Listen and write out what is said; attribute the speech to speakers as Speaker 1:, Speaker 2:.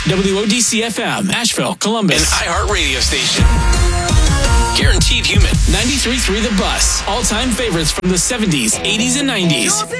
Speaker 1: WODC-FM, Asheville, Columbus.
Speaker 2: An iHeart radio station. Guaranteed human.
Speaker 1: 93.3 The Bus. All-time favorites from the 70s, 80s, and 90s.